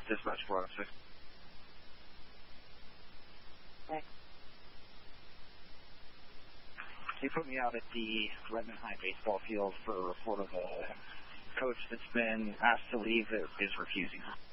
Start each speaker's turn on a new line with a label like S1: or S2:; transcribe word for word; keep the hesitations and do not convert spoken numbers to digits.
S1: Dispatch four oh six.
S2: Okay.
S1: He put me out at the Redmond High baseball field for a report of a coach that's been asked to leave that is refusing.